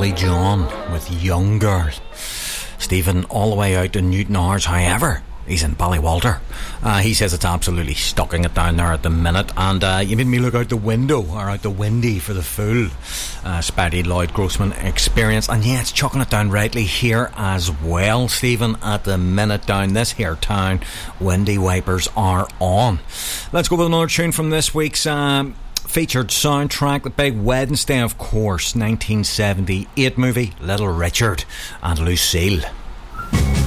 Billy John with Young Girl. Stephen all the way out to Newton Ours, however, he's in Ballywalter. He says it's absolutely stucking it down there at the minute, and you made me look out the window, or out the windy, for the full Spidey Lloyd Grossman experience. And yeah, it's chucking it down rightly here as well, Stephen, at the minute down this here town. Windy wipers are on. Let's go with another tune from this week's featured soundtrack, the big Wednesday, of course, 1978 movie Little Richard and Lucille.